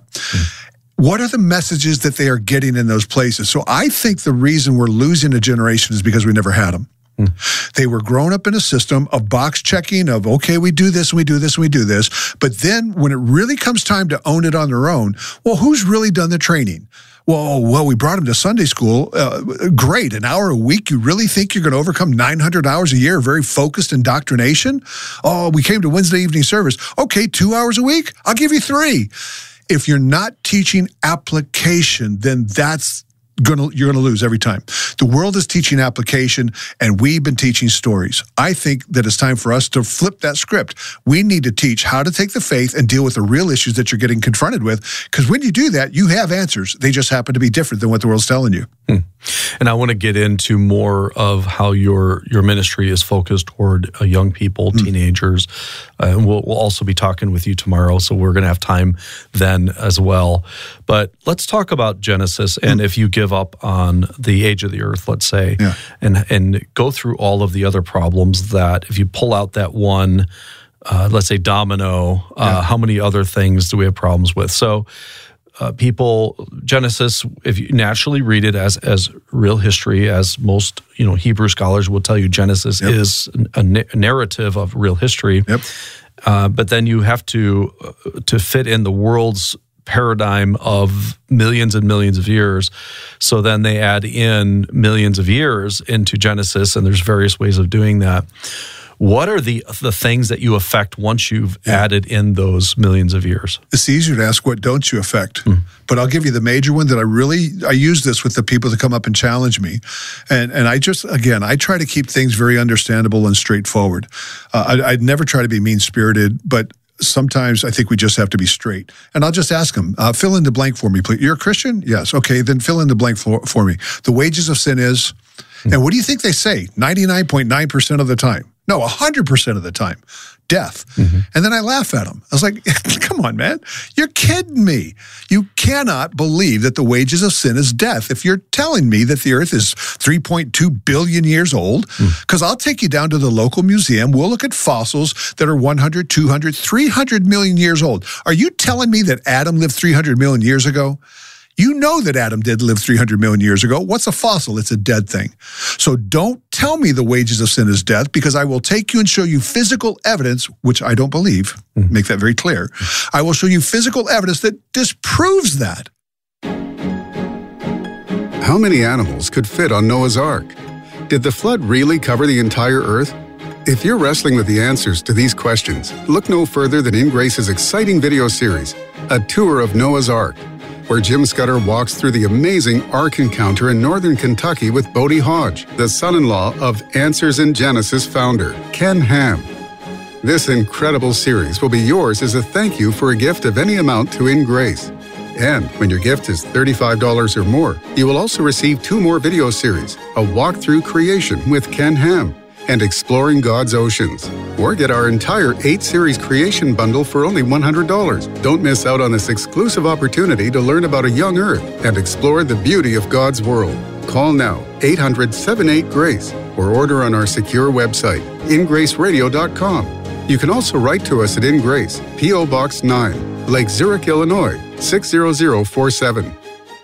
What are the messages that they are getting in those places? So I think the reason we're losing a generation is because we never had them. They were grown up in a system of box checking of, okay, we do this and we do this and we do this. But then when it really comes time to own it on their own, well, who's really done the training? Well, we brought them to Sunday school. Great. An hour a week. You really think you're going to overcome 900 hours a year of very focused indoctrination? Oh, we came to Wednesday evening service. Okay, 2 hours a week. I'll give you 3. If you're not teaching application, then you're going to lose every time. The world is teaching application, and we've been teaching stories. I think that it's time for us to flip that script. We need to teach how to take the faith and deal with the real issues that you're getting confronted with, because when you do that, you have answers. They just happen to be different than what the world's telling you. And I want to get into more of how your ministry is focused toward young people, teenagers. And we'll also be talking with you tomorrow, so we're going to have time then as well. But let's talk about Genesis, and if you give up on the age of the earth, let's say, and go through all of the other problems that if you pull out that one, let's say domino, how many other things do we have problems with? So Genesis, if you naturally read it as real history, as most Hebrew scholars will tell you, Genesis is a narrative of real history. But then you have to fit in the world's paradigm of millions and millions of years. So then they add in millions of years into Genesis, and there's various ways of doing that. What are the things that you affect once you've added in those millions of years? It's easier to ask, what don't you affect? But I'll give you the major one that I use this with the people that come up and challenge me. And I try to keep things very understandable and straightforward. I'd never try to be mean-spirited, but sometimes I think we just have to be straight. And I'll just ask them, fill in the blank for me, please. You're a Christian? Yes. Okay, then fill in the blank for me. The wages of sin is, and what do you think they say? 99.9% of the time. No, 100% of the time, death. And then I laugh at them. I was like, come on, man. You're kidding me. You cannot believe that the wages of sin is death. If you're telling me that the earth is 3.2 billion years old, because I'll take you down to the local museum. We'll look at fossils that are 100, 200, 300 million years old. Are you telling me that Adam lived 300 million years ago? You know that Adam did live 300 million years ago. What's a fossil? It's a dead thing. So don't tell me the wages of sin is death, because I will take you and show you physical evidence, which I don't believe. Make that very clear. I will show you physical evidence that disproves that. How many animals could fit on Noah's Ark? Did the flood really cover the entire earth? If you're wrestling with the answers to these questions, look no further than In Grace's exciting video series, A Tour of Noah's Ark, where Jim Scudder walks through the amazing Ark encounter in northern Kentucky with Bodie Hodge, the son-in-law of Answers in Genesis founder, Ken Ham. This incredible series will be yours as a thank you for a gift of any amount to In Grace. And when your gift is $35 or more, you will also receive 2 more video series, A Walk Through Creation with Ken Ham, and Exploring God's Oceans. Or get our entire 8-series creation bundle for only $100. Don't miss out on this exclusive opportunity to learn about a young earth and explore the beauty of God's world. Call now, 800-78-GRACE, or order on our secure website, ingraceradio.com. You can also write to us at In Grace, P.O. Box 9, Lake Zurich, Illinois, 60047.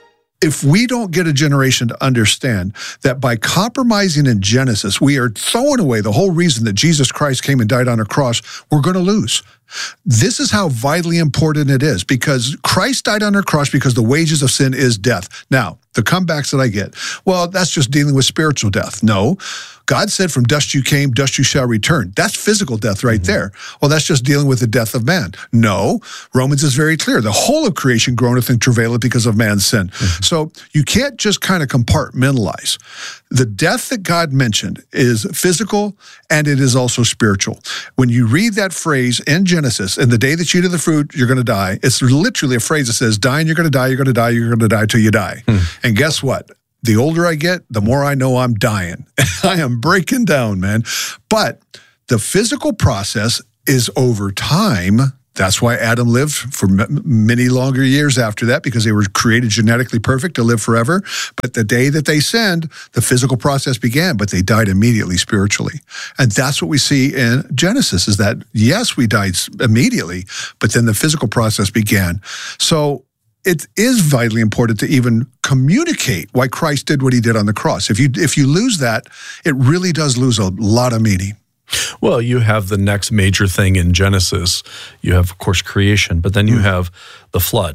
if we don't get a generation to understand that by compromising in Genesis, we are throwing away the whole reason that Jesus Christ came and died on a cross, we're going to lose. This is how vitally important it is, because Christ died on a cross because the wages of sin is death. Now, the comebacks that I get, well, that's just dealing with spiritual death. No, God said, from dust you came, dust you shall return. That's physical death right there. Well, that's just dealing with the death of man. No, Romans is very clear. The whole of creation groaneth and travaileth because of man's sin. So you can't just kind of compartmentalize. The death that God mentioned is physical and it is also spiritual. When you read that phrase in Genesis, in the day that you eat of the fruit, you're going to die. It's literally a phrase that says, die and you're going to die, you're going to die, you're going to die till you die. And guess what? The older I get, the more I know I'm dying. I am breaking down, man. But the physical process is over time. That's why Adam lived for many longer years after that, because they were created genetically perfect to live forever. But the day that they sinned, the physical process began, but they died immediately spiritually. And that's what we see in Genesis, is that, yes, we died immediately, but then the physical process began. So it is vitally important to even communicate why Christ did what he did on the cross. If you lose that, it really does lose a lot of meaning. Well, you have the next major thing in Genesis. You have, of course, creation, but then you have the flood.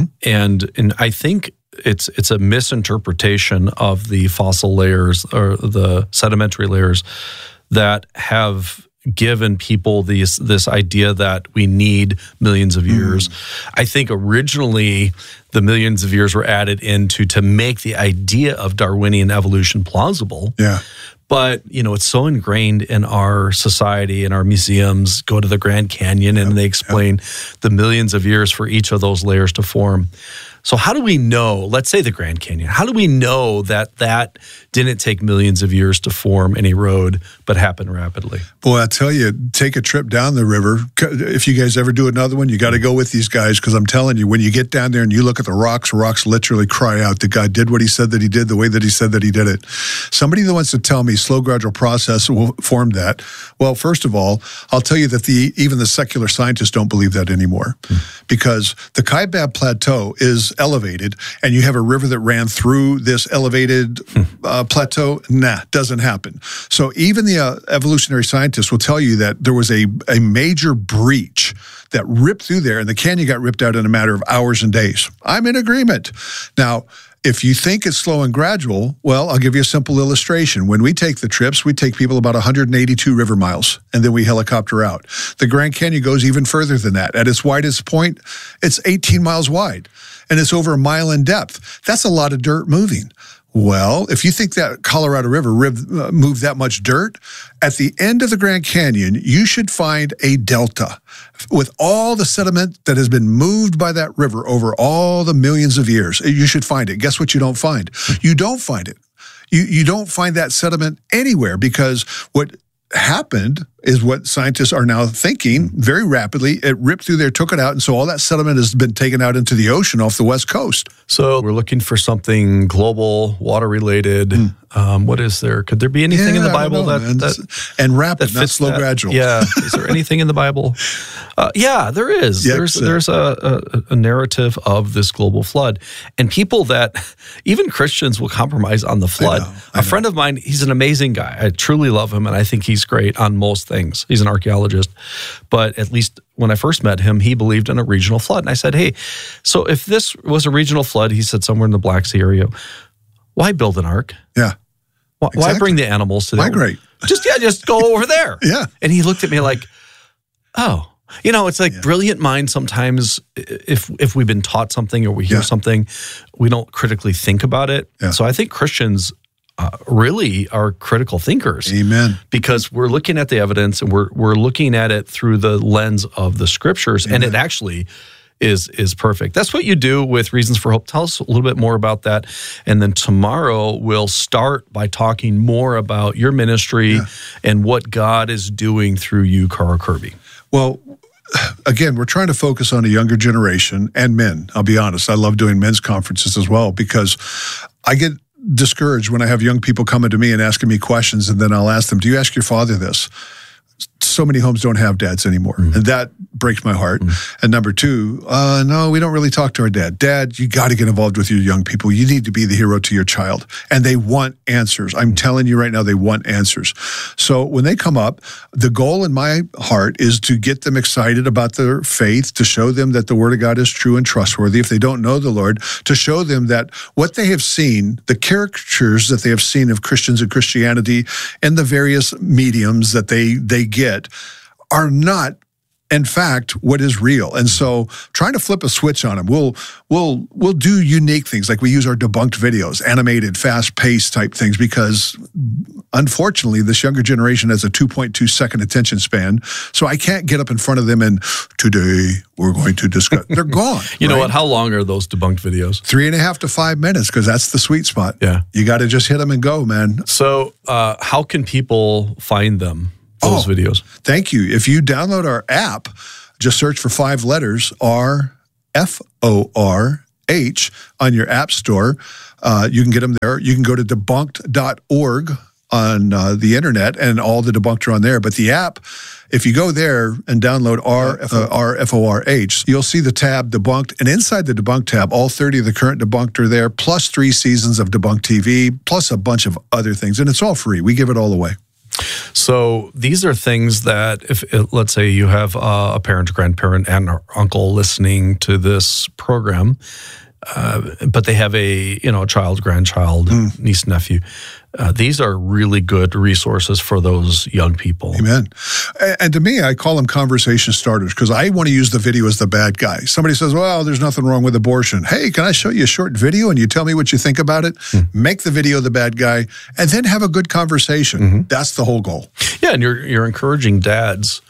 And I think it's a misinterpretation of the fossil layers or the sedimentary layers that have given people this idea that we need millions of years. I think originally the millions of years were added to make the idea of Darwinian evolution plausible. Yeah. But, it's so ingrained in our society, in our museums. Go to the Grand Canyon and they explain the millions of years for each of those layers to form. So how do we know, let's say the Grand Canyon, how do we know that didn't take millions of years to form and erode, but happened rapidly? Boy, I tell you, take a trip down the river. If you guys ever do another one, you got to go with these guys, because I'm telling you, when you get down there and you look at the rocks literally cry out that God did what he said that he did, the way that he said that he did it. Somebody that wants to tell me slow, gradual process will form that. Well, first of all, I'll tell you that even the secular scientists don't believe that anymore, because the Kaibab Plateau is elevated, and you have a river that ran through this elevated plateau. Nah, doesn't happen. So even the evolutionary scientists will tell you that there was a major breach that ripped through there, and the canyon got ripped out in a matter of hours and days. I'm in agreement. Now, if you think it's slow and gradual, well, I'll give you a simple illustration. When we take the trips, we take people about 182 river miles, and then we helicopter out. The Grand Canyon goes even further than that. At its widest point, it's 18 miles wide, and it's over a mile in depth. That's a lot of dirt moving. Well, if you think that Colorado River moved that much dirt, at the end of the Grand Canyon, you should find a delta with all the sediment that has been moved by that river over all the millions of years. You should find it. Guess what you don't find? You don't find it. You don't find that sediment anywhere, because what happened is what scientists are now thinking very rapidly. It ripped through there, took it out, and so all that sediment has been taken out into the ocean off the West Coast. So we're looking for something global, water-related. What is there? Could there be anything in the Bible and rapid, not slow, gradual? Yeah. Is there anything in the Bible? Yeah, there is. Yes, there's a narrative of this global flood, and people that even Christians will compromise on the flood. I know. A friend of mine, he's an amazing guy. I truly love him, and I think he's great on most things. He's an archaeologist, but at least when I first met him, he believed in a regional flood. And I said, hey, so if this was a regional flood, he said somewhere in the Black Sea area, why build an ark? Yeah. Why bring the animals to there? Migrate. Just go over there. Yeah. And he looked at me like, oh, it's like brilliant minds. Sometimes if we've been taught something or we hear something, we don't critically think about it. Yeah. So I think Christians really are critical thinkers. Amen. Because we're looking at the evidence and we're looking at it through the lens of the scriptures. Amen. And it actually is perfect. That's what you do with Reasons for Hope. Tell us a little bit more about that. And then tomorrow we'll start by talking more about your ministry and what God is doing through you, Carl Kirby. Well, again, we're trying to focus on a younger generation and men. I'll be honest. I love doing men's conferences as well, because I get discouraged when I have young people coming to me and asking me questions, and then I'll ask them, do you ask your father this? so many homes don't have dads anymore. And that breaks my heart. And number two, no, we don't really talk to our dad. Dad, you got to get involved with your young people. You need to be the hero to your child. And they want answers. I'm telling you right now, they want answers. So when they come up, the goal in my heart is to get them excited about their faith, to show them that the Word of God is true and trustworthy. If they don't know the Lord, to show them that what they have seen, the caricatures that they have seen of Christians and Christianity and the various mediums that they get are not, in fact, what is real. And so trying to flip a switch on them, we'll do unique things, like we use our debunked videos, animated, fast-paced type things, because unfortunately, this younger generation has a 2.2 second attention span. So I can't get up in front of them and today we're going to discuss. They're gone. You know what? How long are those debunked videos? 3.5 to 5 minutes, because that's the sweet spot. Yeah. You got to just hit them and go, man. So how can people find them? Those videos. Thank you. If you download our app, just search for 5 letters, RFORH on your app store. You can get them there. You can go to debunked.org on the internet, and all the debunked are on there. But the app, if you go there and download RFORH, you'll see the tab Debunked. And inside the Debunked tab, all 30 of the current Debunked are there, plus 3 seasons of Debunked TV, plus a bunch of other things. And it's all free. We give it all away. So these are things that if let's say you have a parent, grandparent, aunt, or uncle listening to this program, but they have a child, grandchild, niece, nephew. These are really good resources for those young people. Amen. And to me, I call them conversation starters, because I want to use the video as the bad guy. Somebody says, well, there's nothing wrong with abortion. Hey, can I show you a short video and you tell me what you think about it? Make the video the bad guy, and then have a good conversation. That's the whole goal. Yeah, and you're encouraging dads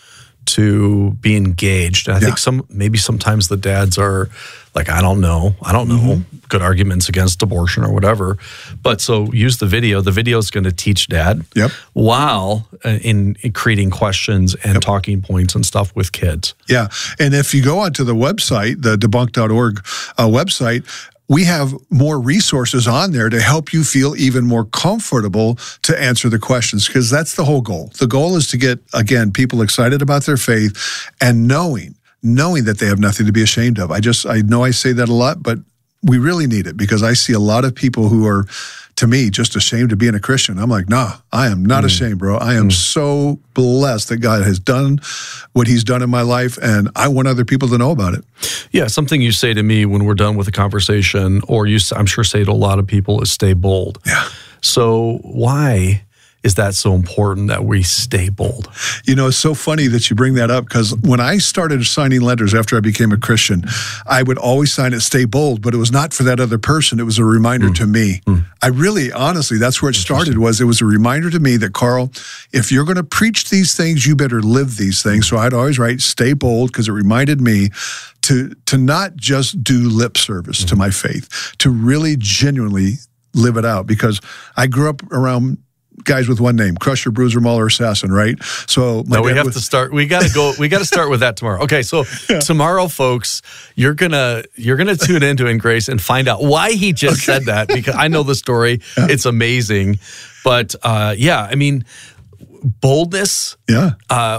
to be engaged. And I think sometimes the dads are like, I don't know, good arguments against abortion or whatever. But so use the video. The video is going to teach dad while in creating questions and talking points and stuff with kids. Yeah. And if you go onto the website, the debunked.org website, we have more resources on there to help you feel even more comfortable to answer the questions, because that's the whole goal. The goal is to get, again, people excited about their faith and knowing that they have nothing to be ashamed of. I know I say that a lot, but we really need it, because I see a lot of people who are, to me, just ashamed of being a Christian. I'm like, nah, I am not ashamed, bro. I am so blessed that God has done what he's done in my life, and I want other people to know about it. Yeah, something you say to me when we're done with the conversation, or I'm sure say to a lot of people, is stay bold. Yeah. So why is that so important that we stay bold? It's so funny that you bring that up, because when I started signing letters after I became a Christian, I would always sign it "Stay Bold," but it was not for that other person. It was a reminder to me. I really, honestly, that's where it started. It was a reminder to me that, Carl, if you're going to preach these things, you better live these things. So I'd always write "Stay Bold," because it reminded me to not just do lip service to my faith, to really genuinely live it out. Because I grew up around guys with one name: Crusher, Bruiser, Mauler, Assassin, right? So we have to start. We got to start with that tomorrow. Okay, so tomorrow, folks, you're gonna tune into In Grace and find out why he just said that, because I know the story. It's amazing, but I mean, boldness. Yeah.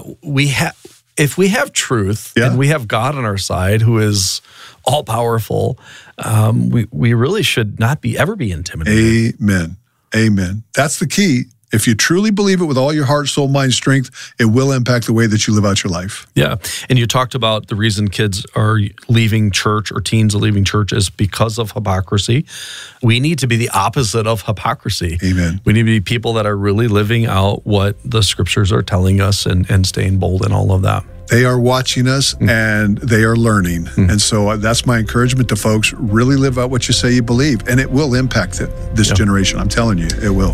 If we have truth and we have God on our side, who is all powerful, we really should not ever be intimidated. Amen. That's the key. If you truly believe it with all your heart, soul, mind, strength, it will impact the way that you live out your life. Yeah. And you talked about the reason kids are leaving church, or teens are leaving church, is because of hypocrisy. We need to be the opposite of hypocrisy. Amen. We need to be people that are really living out what the scriptures are telling us and staying bold in all of that. They are watching us and they are learning. And so that's my encouragement to folks. Really live out what you say you believe, and it will impact this generation. I'm telling you, it will.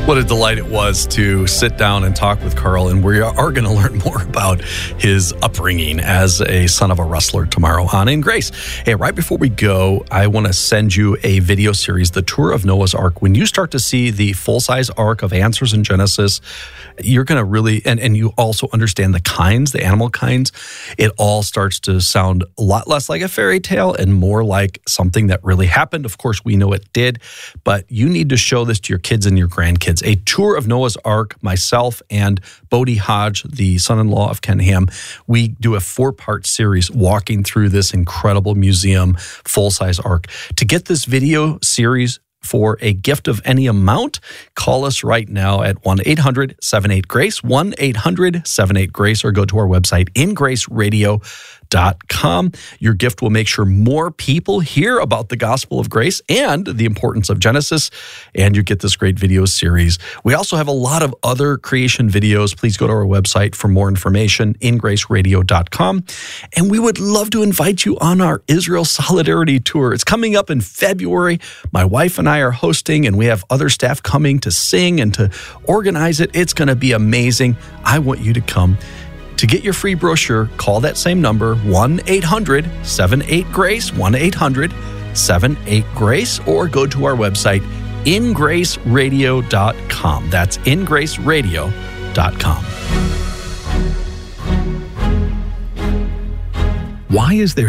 What a delight it was to sit down and talk with Carl, and we are going to learn more about his upbringing as a son of a wrestler tomorrow on In Grace. Hey, right before we go, I want to send you a video series, The Tour of Noah's Ark. When you start to see the full-size ark of answers in Genesis, you're going to really, and you also understand the kinds, the animal kinds, it all starts to sound a lot less like a fairy tale and more like something that really happened. Of course, we know it did, but you need to show this to your kids and your grandkids. A Tour of Noah's Ark, myself and Bodie Hodge, the son-in-law of Ken Ham, we do a 4-part series walking through this incredible museum full-size ark. To get this video series for a gift of any amount, call us right now at 1-800-78-GRACE, 1-800-78-GRACE, or go to our website, ingraceradio.com. Your gift will make sure more people hear about the gospel of grace and the importance of Genesis, and you get this great video series. We also have a lot of other creation videos. Please go to our website for more information, ingraceradio.com. And we would love to invite you on our Israel Solidarity Tour. It's coming up in February. My wife and I are hosting, and we have other staff coming to sing and to organize it. It's going to be amazing. I want you to come. To get your free brochure, call that same number, 1-800-78-GRACE, 1-800-78-GRACE, or go to our website, ingraceradio.com. That's ingraceradio.com. Why is there